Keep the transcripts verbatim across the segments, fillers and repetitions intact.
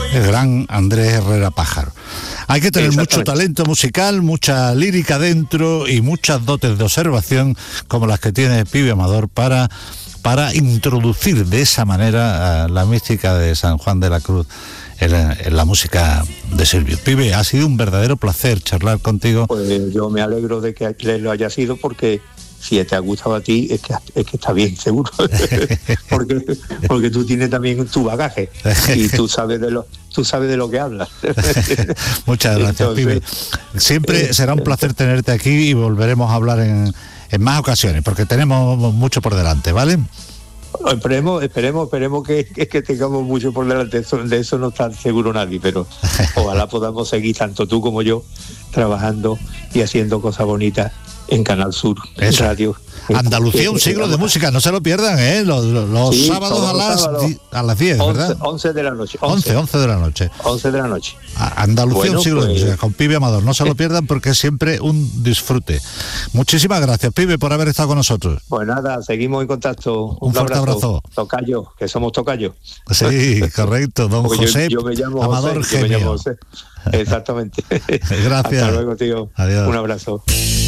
el gran Andrés Herrera Pájaro. Hay que tener mucho talento musical, mucha lírica dentro y muchas dotes de observación como las que tiene Pibe Amador para, para introducir de esa manera la mística de San Juan de la Cruz en, en la música de Silvio. Pibe, ha sido un verdadero placer charlar contigo. Pues yo me alegro de que lo haya sido, porque si te ha gustado a ti es que, es que está bien, seguro. porque porque tú tienes también tu bagaje y tú sabes de lo tú sabes de lo que hablas. Muchas gracias. Entonces, Pibe. Siempre eh, será un placer tenerte aquí y volveremos a hablar en, en más ocasiones, porque tenemos mucho por delante, ¿vale? Esperemos, esperemos, esperemos que, que, que tengamos mucho por delante. Eso, de eso no está seguro nadie, pero ojalá podamos seguir, tanto tú como yo, trabajando y haciendo cosas bonitas en Canal Sur, en radio. Andalucía, un siglo de música, no se lo pierdan, ¿eh? Los, los sí, sábados a las, sábados, a las diez, ¿verdad? once de la noche. once, once de la noche. once de la noche. Andalucía, bueno, un siglo pues, de música, con Pibe Amador. No se lo pierdan porque es siempre un disfrute. Muchísimas gracias, Pibe, por haber estado con nosotros. Pues nada, seguimos en contacto. Un, un fuerte abrazo. abrazo. Tocayo, que somos tocayo. Sí, correcto, don José yo, yo me llamo Amador José, Genio. Yo me llamo José. Exactamente. Gracias. Hasta luego, tío. Adiós. Un abrazo.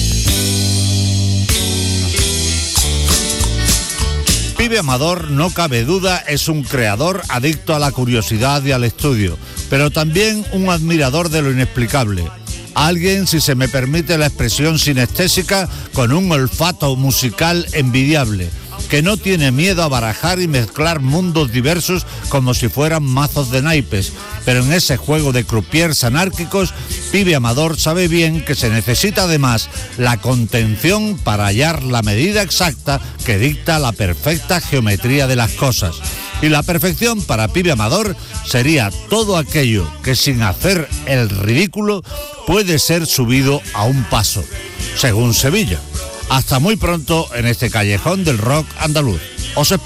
Pibe Amador, no cabe duda, es un creador adicto a la curiosidad y al estudio, pero también un admirador de lo inexplicable. Alguien, si se me permite la expresión sinestésica, con un olfato musical envidiable, que no tiene miedo a barajar y mezclar mundos diversos como si fueran mazos de naipes, pero en ese juego de croupiers anárquicos, Pibe Amador sabe bien que se necesita además la contención para hallar la medida exacta que dicta la perfecta geometría de las cosas. Y la perfección para Pibe Amador sería todo aquello que sin hacer el ridículo puede ser subido a un paso, según Sevilla. Hasta muy pronto en este callejón del rock andaluz. Os